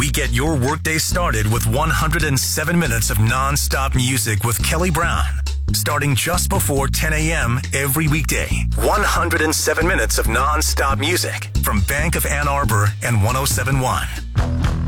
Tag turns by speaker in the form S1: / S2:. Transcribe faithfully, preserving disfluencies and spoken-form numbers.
S1: We get your workday started with one hundred seven minutes of non-stop music with Kelly Brown, starting just before ten a.m. every weekday. one hundred seven minutes of non-stop music from Bank of Ann Arbor and one oh seven point one.